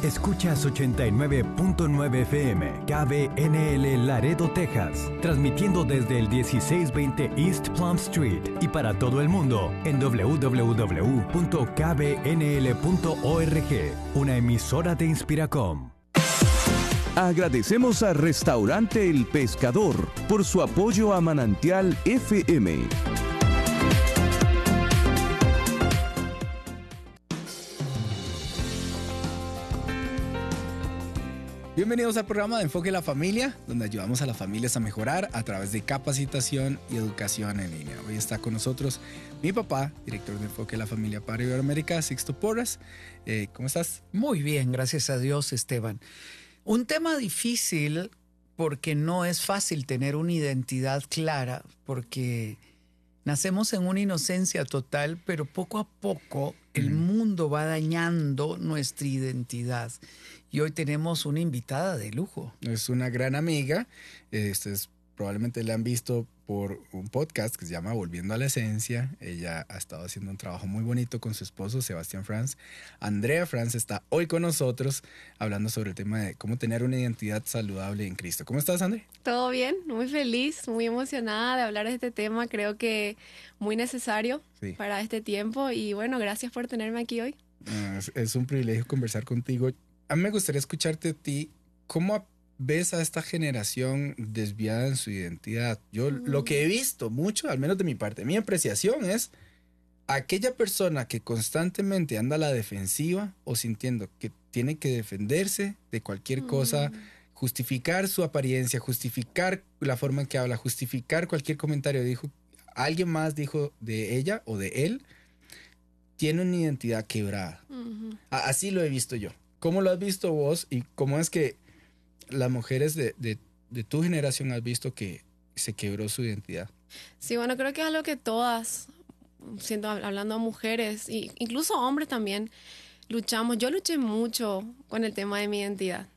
Escuchas 89.9 FM, KBNL Laredo, Texas. Transmitiendo desde el 1620 East Plum Street y para todo el mundo en www.kbnl.org. Una emisora de Inspiracom. Agradecemos a Restaurante El Pescador por su apoyo a Manantial FM. Bienvenidos al programa de Enfoque a la Familia, donde ayudamos a las familias a mejorar a través de capacitación y educación en línea. Hoy está con nosotros mi papá, director de Enfoque a la Familia para Iberoamérica, Sixto Porras. ¿Cómo estás? Muy bien, gracias a Dios, Esteban. Un tema difícil porque no es fácil tener una identidad clara, porque nacemos en una inocencia total, pero poco a poco el mundo va dañando nuestra identidad. Y hoy tenemos una invitada de lujo. Es una gran amiga. Probablemente la han visto por un podcast que se llama Volviendo a la Esencia. Ella ha estado haciendo un trabajo muy bonito con su esposo, Sebastián Franz. Andrea Franz está hoy con nosotros hablando sobre el tema de cómo tener una identidad saludable en Cristo. ¿Cómo estás, Andrea? Todo bien, muy feliz, muy emocionada de hablar de este tema. Creo que muy necesario para este tiempo. Y bueno, gracias por tenerme aquí hoy. Es un privilegio conversar contigo. A mí me gustaría escucharte a ti. ¿Cómo ves a esta generación desviada en su identidad? Yo lo que he visto mucho, al menos de mi parte, mi apreciación es aquella persona que constantemente anda a la defensiva o sintiendo que tiene que defenderse de cualquier cosa, justificar su apariencia, justificar la forma en que habla, justificar cualquier comentario. Alguien más dijo de ella o de él, tiene una identidad quebrada. Así lo he visto yo. ¿Cómo lo has visto vos y cómo es que las mujeres de tu generación has visto que se quebró su identidad? Sí, bueno, creo que es algo que todas, hablando a mujeres, e incluso hombres también, luchamos. Yo luché mucho con el tema de mi identidad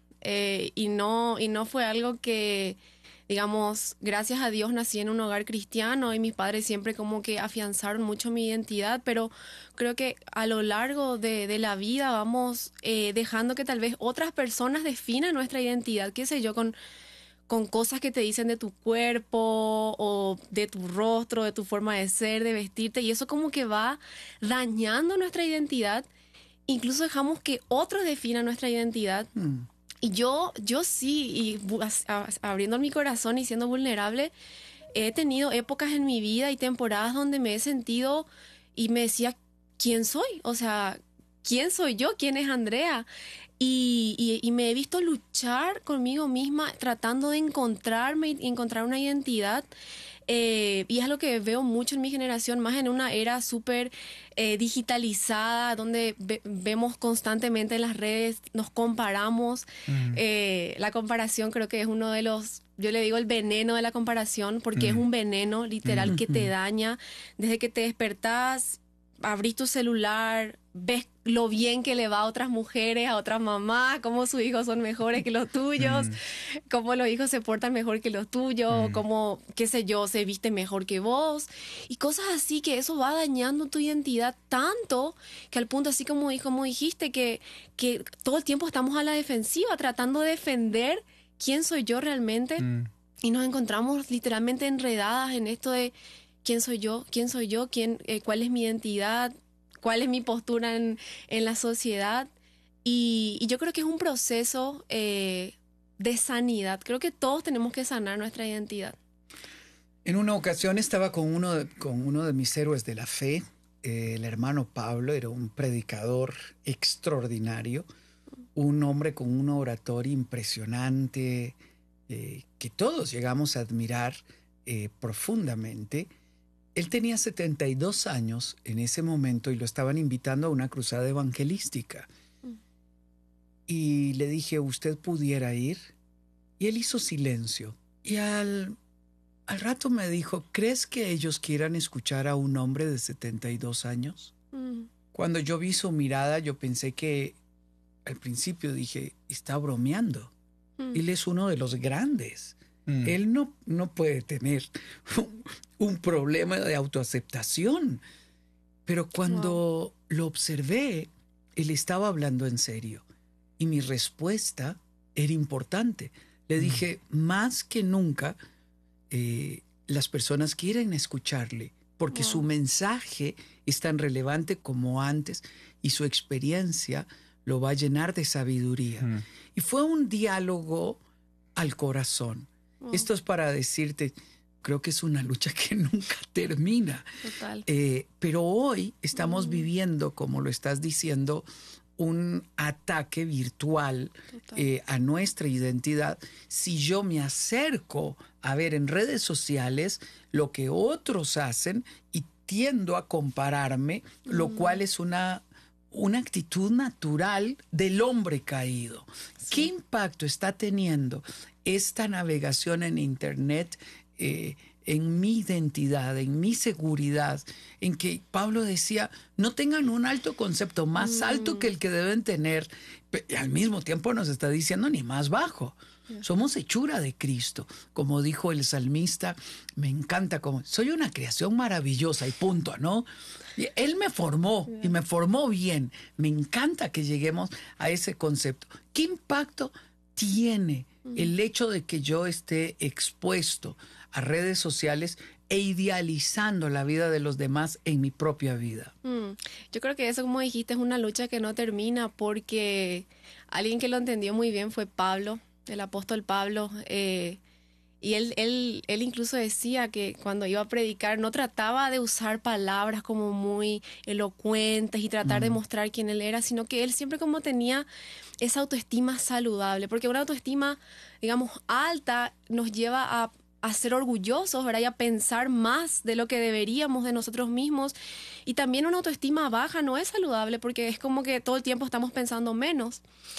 y no fue algo que, digamos, gracias a Dios nací en un hogar cristiano y mis padres siempre como que afianzaron mucho mi identidad, pero creo que a lo largo de la vida vamos dejando que tal vez otras personas definan nuestra identidad, qué sé yo, con cosas que te dicen de tu cuerpo o de tu rostro, de tu forma de ser, de vestirte, y eso como que va dañando nuestra identidad. Incluso dejamos que otros definan nuestra identidad. Y yo sí, y abriendo mi corazón y siendo vulnerable, he tenido épocas en mi vida y temporadas donde me he sentido y me decía, ¿quién soy? O sea, ¿quién soy yo? ¿Quién es Andrea? Y me he visto luchar conmigo misma, tratando de encontrarme y encontrar una identidad. Y es lo que veo mucho en mi generación, más en una era súper digitalizada, donde vemos constantemente en las redes, nos comparamos. La comparación creo que es uno de los, yo le digo el veneno de la comparación, porque es un veneno literal que te daña. Desde que te despertás, abrís tu celular, ves lo bien que le va a otras mujeres, a otras mamás, cómo sus hijos son mejores que los tuyos, cómo los hijos se portan mejor que los tuyos, cómo, qué sé yo, se viste mejor que vos, y cosas así, que eso va dañando tu identidad tanto que al punto, así como dijiste, que todo el tiempo estamos a la defensiva, tratando de defender quién soy yo realmente, y nos encontramos literalmente enredadas en esto de quién soy yo, cuál es mi identidad, cuál es mi postura en la sociedad. Y yo creo que es un proceso de sanidad. Creo que todos tenemos que sanar nuestra identidad. En una ocasión estaba con uno de mis héroes de la fe, el hermano Pablo. Era un predicador extraordinario, un hombre con una oratoria impresionante, que todos llegamos a admirar profundamente. Él tenía 72 años en ese momento y lo estaban invitando a una cruzada evangelística. Y le dije, ¿usted pudiera ir? Y él hizo silencio. Y al rato me dijo, ¿crees que ellos quieran escuchar a un hombre de 72 años? Cuando yo vi su mirada, yo pensé que, al principio dije, está bromeando. Él es uno de los grandes. Él no puede tener un problema de autoaceptación. Pero cuando lo observé, él estaba hablando en serio. Y mi respuesta era importante. Le dije, más que nunca, las personas quieren escucharle, porque su mensaje es tan relevante como antes y su experiencia lo va a llenar de sabiduría. Y fue un diálogo al corazón. Esto es para decirte, creo que es una lucha que nunca termina. Total. Pero hoy estamos viviendo, como lo estás diciendo, un ataque virtual a nuestra identidad. Si yo me acerco a ver en redes sociales lo que otros hacen y tiendo a compararme, lo cual es una actitud natural del hombre caído. Sí. ¿Qué impacto está teniendo esta navegación en Internet en mi identidad, en mi seguridad, en que Pablo decía, no tengan un alto concepto más alto que el que deben tener, y al mismo tiempo nos está diciendo ni más bajo? Somos hechura de Cristo, como dijo el salmista. Me encanta como soy una creación maravillosa y punto, ¿no? Y Él me formó y me formó bien. Me encanta que lleguemos a ese concepto. ¿Qué impacto tiene el hecho de que yo esté expuesto a redes sociales e idealizando la vida de los demás en mi propia vida? Yo creo que eso, como dijiste, es una lucha que no termina, porque alguien que lo entendió muy bien fue Pablo, el apóstol Pablo. Y él incluso decía que cuando iba a predicar no trataba de usar palabras como muy elocuentes y tratar de mostrar quién él era, sino que él siempre como tenía esa autoestima saludable, porque una autoestima, digamos, alta nos lleva a ser orgullosos, ¿verdad? Y a pensar más de lo que deberíamos de nosotros mismos. Y también una autoestima baja no es saludable, porque es como que todo el tiempo estamos pensando menos.